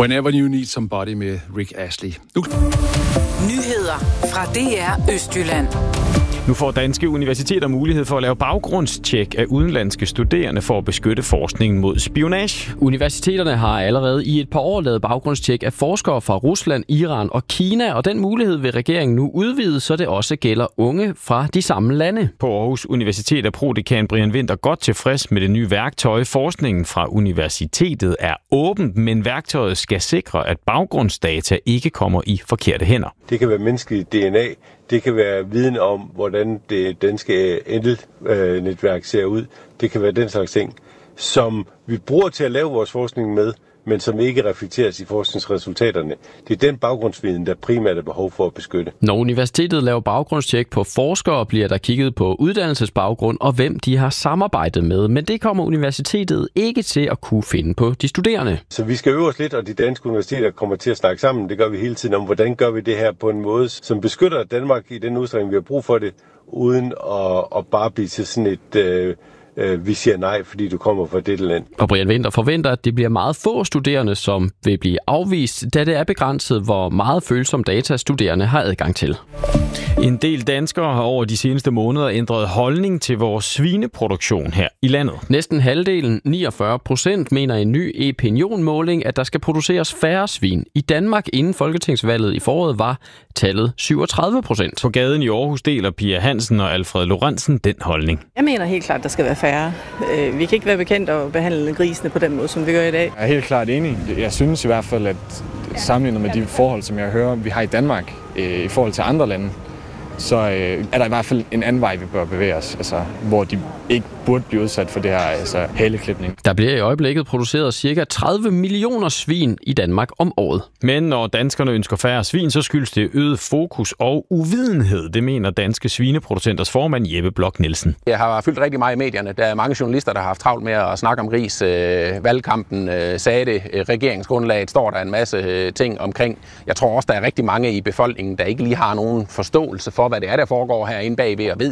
Whenever You Need Somebody med Rick Astley. Nyheder fra DR Østjylland. Nu får danske universiteter mulighed for at lave baggrundstjek af udenlandske studerende for at beskytte forskningen mod spionage. Universiteterne har allerede i et par år lavet baggrundstjek af forskere fra Rusland, Iran og Kina, og den mulighed vil regeringen nu udvide, så det også gælder unge fra de samme lande. På Aarhus Universitet er prodekan Brian Winther godt tilfreds med det nye værktøj. Forskningen fra universitetet er åbent, men værktøjet skal sikre, at baggrundsdata ikke kommer i forkerte hænder. Det kan være menneskeligt DNA. Det kan være viden om, hvordan det danske netværk ser ud. Det kan være den slags ting, som vi bruger til at lave vores forskning med, men som ikke reflekteres i forskningsresultaterne. Det er den baggrundsviden, der primært er behov for at beskytte. Når universitetet laver baggrundstjek på forskere, bliver der kigget på uddannelsesbaggrund og hvem de har samarbejdet med. Men det kommer universitetet ikke til at kunne finde på de studerende. Så vi skal øve os lidt, og de danske universiteter kommer til at snakke sammen. Det gør vi hele tiden om, hvordan gør vi det her på en måde, som beskytter Danmark i den udstrækning, vi har brug for det, uden at bare blive til sådan et... vi siger nej, fordi du kommer fra dette land. Og Brian Winther forventer, at det bliver meget få studerende, som vil blive afvist, da det er begrænset, hvor meget følsom data studerende har adgang til. En del danskere har over de seneste måneder ændret holdning til vores svineproduktion her i landet. Næsten halvdelen, 49%, mener en ny Epinion-måling, at der skal produceres færre svin. I Danmark inden folketingsvalget i foråret var tallet 37%. På gaden i Aarhus deler Pia Hansen og Alfred Lorentzen den holdning. Jeg mener helt klart, at der skal være færre. Vi kan ikke være bekendt at behandle grisene på den måde, som vi gør i dag. Jeg er helt klart enig. Jeg synes i hvert fald, at sammenlignet med de forhold, som jeg hører, vi har i Danmark i forhold til andre lande, så er der i hvert fald en anden vej, vi bør bevæge os, altså, hvor de ikke burde blive udsat for det her haleklipning. Der bliver i øjeblikket produceret ca. 30 millioner svin i Danmark om året. Men når danskerne ønsker færre svin, så skyldes det øget fokus og uvidenhed. Det mener danske svineproducenters formand Jeppe Bloch Nielsen. Jeg har fyldt rigtig meget i medierne. Der er mange journalister, der har haft travlt med at snakke om gris. Valgkampen sagde det. Regeringsgrundlaget står der en masse ting omkring. Jeg tror også, der er rigtig mange i befolkningen, der ikke lige har nogen forståelse for, hvad det er, der foregår herinde bagved, og ved